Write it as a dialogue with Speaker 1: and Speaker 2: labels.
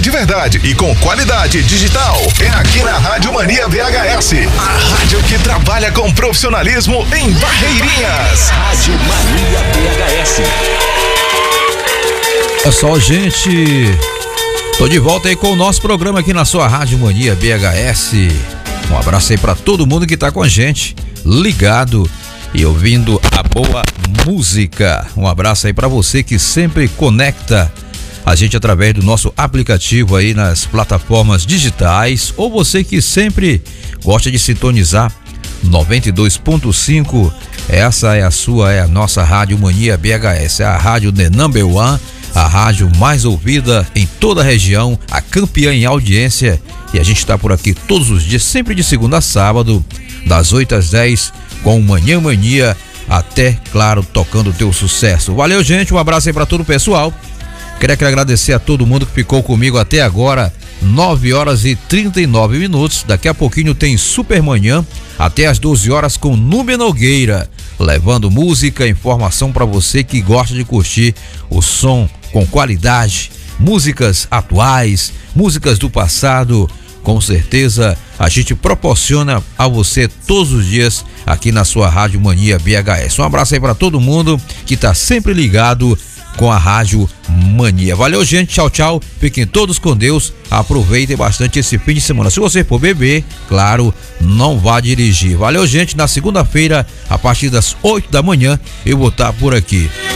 Speaker 1: de verdade e com qualidade digital é aqui na Rádio Mania VHS, a rádio que trabalha com profissionalismo em Barreirinhas.
Speaker 2: Rádio Mania VHS.
Speaker 3: É só, gente. Tô de volta aí com o nosso programa aqui na sua Rádio Mania VHS. Um abraço aí pra todo mundo que tá com a gente, ligado e ouvindo a boa música. Um abraço aí pra você que sempre conecta a gente através do nosso aplicativo aí nas plataformas digitais, ou você que sempre gosta de sintonizar 92.5. Essa é a nossa Rádio Mania VHS, é a rádio The Number One, a rádio mais ouvida em toda a região, a campeã em audiência. E a gente está por aqui todos os dias, sempre de segunda a sábado, das 8 às 10, com Manhã Mania, até, claro, tocando o teu sucesso. Valeu, gente, um abraço aí para todo o pessoal. Queria agradecer a todo mundo que ficou comigo até agora, 9 horas e 39 minutos. Daqui a pouquinho tem Supermanhã, até às 12 horas com Núbia Nogueira, levando música, informação para você que gosta de curtir o som com qualidade, músicas atuais, músicas do passado. Com certeza a gente proporciona a você todos os dias aqui na sua Rádio Mania VHS. Um abraço aí para todo mundo que tá sempre ligado com a Rádio Mania. Valeu, gente, tchau, tchau, fiquem todos com Deus, aproveitem bastante esse fim de semana. Se você for beber, claro, não vá dirigir. Valeu, gente, na segunda-feira, a partir das 8 da manhã, eu vou estar por aqui.